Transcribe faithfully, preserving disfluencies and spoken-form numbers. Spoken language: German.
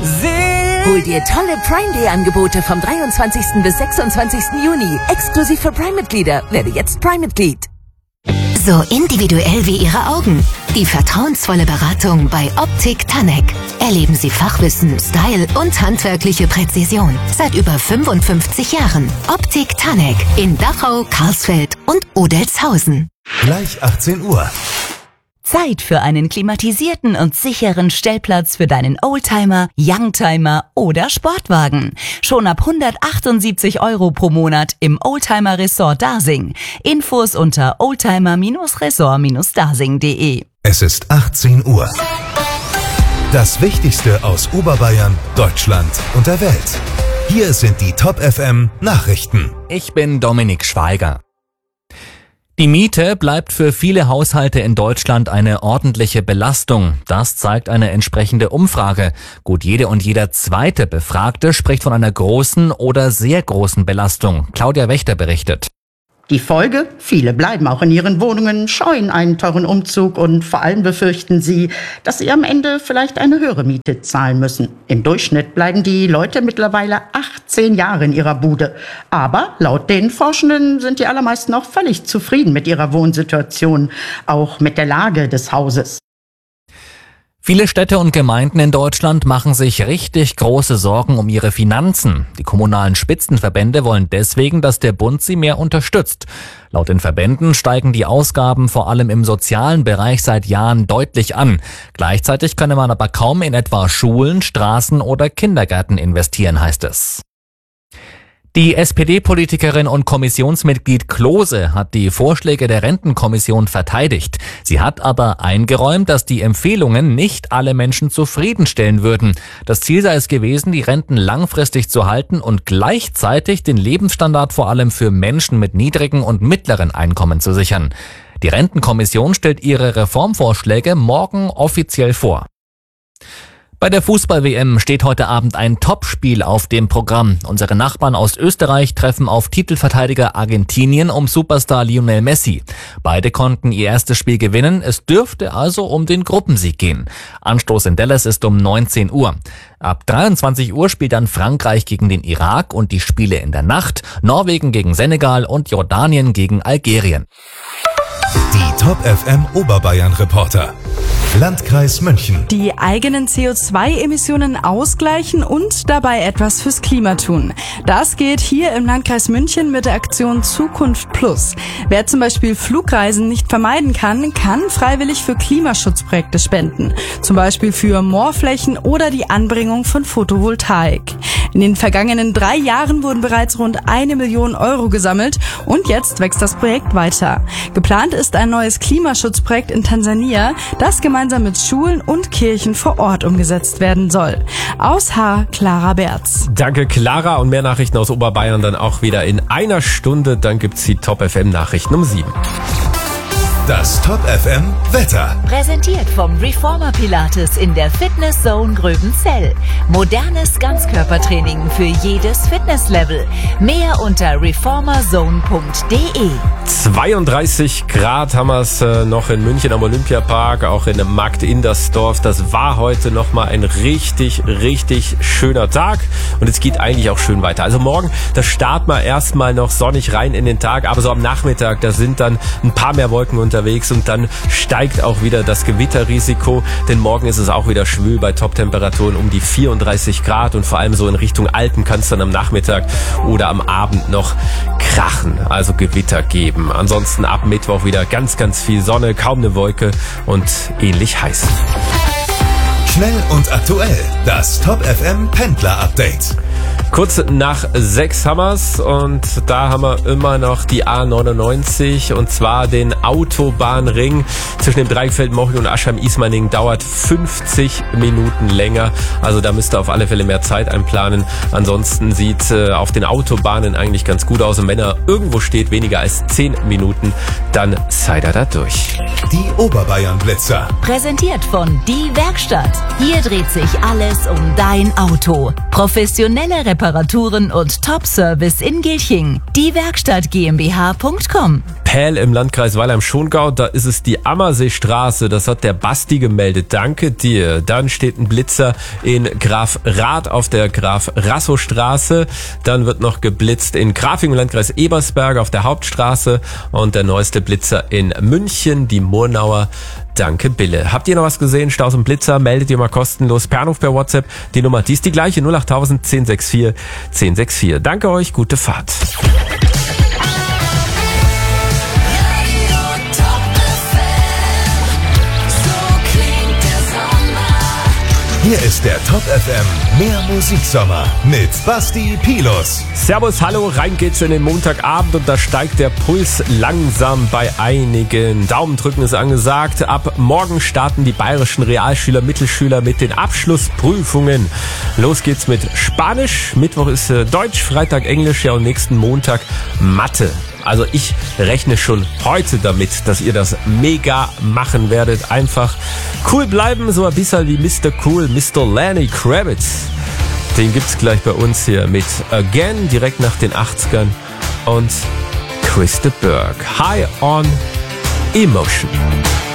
Hol dir tolle Prime Day Angebote vom dreiundzwanzigsten bis sechsundzwanzigsten Juni. Exklusiv für Prime-Mitglieder. Werde jetzt Prime-Mitglied. So individuell wie Ihre Augen. Die vertrauensvolle Beratung bei Optik Tanek. Erleben Sie Fachwissen, Style und handwerkliche Präzision. Seit über fünfundfünfzig Jahren. Optik Tanek in Dachau, Karlsfeld und Odelshausen. Gleich achtzehn Uhr. Zeit für einen klimatisierten und sicheren Stellplatz für deinen Oldtimer, Youngtimer oder Sportwagen. Schon ab hundertachtundsiebzig Euro pro Monat im Oldtimer Resort Dasing. Infos unter oldtimer Resort Dasing punkt de. Es ist achtzehn Uhr. Das Wichtigste aus Oberbayern, Deutschland und der Welt. Hier sind die Top F M Nachrichten. Ich bin Dominik Schweiger. Die Miete bleibt für viele Haushalte in Deutschland eine ordentliche Belastung. Das zeigt eine entsprechende Umfrage. Gut jede und jeder zweite Befragte spricht von einer großen oder sehr großen Belastung. Claudia Wächter berichtet. Die Folge? Viele bleiben auch in ihren Wohnungen, scheuen einen teuren Umzug und vor allem befürchten sie, dass sie am Ende vielleicht eine höhere Miete zahlen müssen. Im Durchschnitt bleiben die Leute mittlerweile achtzehn Jahre in ihrer Bude. Aber laut den Forschenden sind die allermeisten auch völlig zufrieden mit ihrer Wohnsituation, auch mit der Lage des Hauses. Viele Städte und Gemeinden in Deutschland machen sich richtig große Sorgen um ihre Finanzen. Die kommunalen Spitzenverbände wollen deswegen, dass der Bund sie mehr unterstützt. Laut den Verbänden steigen die Ausgaben vor allem im sozialen Bereich seit Jahren deutlich an. Gleichzeitig könne man aber kaum in etwa Schulen, Straßen oder Kindergärten investieren, heißt es. Die S P D-Politikerin und Kommissionsmitglied Klose hat die Vorschläge der Rentenkommission verteidigt. Sie hat aber eingeräumt, dass die Empfehlungen nicht alle Menschen zufriedenstellen würden. Das Ziel sei es gewesen, die Renten langfristig zu halten und gleichzeitig den Lebensstandard vor allem für Menschen mit niedrigen und mittleren Einkommen zu sichern. Die Rentenkommission stellt ihre Reformvorschläge morgen offiziell vor. Bei der Fußball-W M steht heute Abend ein Topspiel auf dem Programm. Unsere Nachbarn aus Österreich treffen auf Titelverteidiger Argentinien um Superstar Lionel Messi. Beide konnten ihr erstes Spiel gewinnen. Es dürfte also um den Gruppensieg gehen. Anstoß in Dallas ist um neunzehn Uhr. Ab dreiundzwanzig Uhr spielt dann Frankreich gegen den Irak und die Spiele in der Nacht. Norwegen gegen Senegal und Jordanien gegen Algerien. Die Top F M Oberbayern Reporter. Landkreis München. Die eigenen C O zwei Emissionen ausgleichen und dabei etwas fürs Klima tun. Das geht hier im Landkreis München mit der Aktion Zukunft Plus. Wer zum Beispiel Flugreisen nicht vermeiden kann, kann freiwillig für Klimaschutzprojekte spenden. Zum Beispiel für Moorflächen oder die Anbringung von Photovoltaik. In den vergangenen drei Jahren wurden bereits rund eine Million Euro gesammelt und jetzt wächst das Projekt weiter. Geplant ist ein neues Klimaschutzprojekt in Tansania, das gemeinsam mit Schulen und Kirchen vor Ort umgesetzt werden soll. Aus Haar, Clara Berz. Danke, Clara. Und mehr Nachrichten aus Oberbayern dann auch wieder in einer Stunde. Dann gibt's die Top F M Nachrichten um sieben. Das Top F M Wetter. Präsentiert vom Reformer Pilates in der Fitness Zone Gröbenzell. Modernes Ganzkörpertraining für jedes Fitnesslevel. Mehr unter reformerzone punkt de. zweiunddreißig Grad haben wir es äh, noch in München am Olympiapark, auch in Markt Indersdorf. Das war heute nochmal ein richtig, richtig schöner Tag. Und es geht eigentlich auch schön weiter. Also morgen, da starten wir erstmal noch sonnig rein in den Tag. Aber so am Nachmittag, da sind dann ein paar mehr Wolken unterwegs und dann steigt auch wieder das Gewitterrisiko, denn morgen ist es auch wieder schwül bei Top-Temperaturen um die vierunddreißig Grad und vor allem so in Richtung Alpen kann es dann am Nachmittag oder am Abend noch krachen, also Gewitter geben. Ansonsten ab Mittwoch wieder ganz, ganz viel Sonne, kaum eine Wolke und ähnlich heiß. Schnell und aktuell, das Top F M Pendler Update. Kurz nach sechs haben wir's und da haben wir immer noch die A neunundneunzig und zwar den Autobahnring zwischen dem Dreieckfeld Moching und Aschheim-Ismaning dauert fünfzig Minuten länger. Also da müsst ihr auf alle Fälle mehr Zeit einplanen. Ansonsten sieht äh, auf den Autobahnen eigentlich ganz gut aus und wenn er irgendwo steht, weniger als zehn Minuten, dann seid ihr da durch. Die Oberbayern Blitzer. Präsentiert von Die Werkstatt. Hier dreht sich alles um dein Auto. Professionelle Reparatur Reparaturen und Top-Service in Gilching. Die Werkstatt GmbH Punkt com. Pähl im Landkreis Weilheim-Schongau, da ist es die Ammerseestraße, das hat der Basti gemeldet. Danke dir. Dann steht ein Blitzer in Graf Rath auf der Graf-Rassow-Straße. Dann wird noch geblitzt in Grafing im Landkreis Ebersberg auf der Hauptstraße und der neueste Blitzer in München, die Murnauer. Danke, Bille. Habt ihr noch was gesehen? Staus und Blitzer? Meldet ihr mal kostenlos per Anruf, per WhatsApp. Die Nummer, die ist die gleiche, null acht tausend, zehn sechs vier, zehn sechs vier. Danke euch, gute Fahrt. Hier ist der Top F M Mehr Musiksommer mit Basti Pilus. Servus, hallo, rein geht's in den Montagabend und da steigt der Puls langsam bei einigen. Daumen drücken ist angesagt. Ab morgen starten die bayerischen Realschüler, Mittelschüler mit den Abschlussprüfungen. Los geht's mit Spanisch, Mittwoch ist äh, Deutsch, Freitag Englisch, ja und nächsten Montag Mathe. Also ich rechne schon heute damit, dass ihr das mega machen werdet. Einfach cool bleiben, so ein bisschen wie Mister Cool, Mister Lenny Kravitz. Den gibt's gleich bei uns hier mit Again, direkt nach den achtzigern und Chris de Burgh. High on Emotion.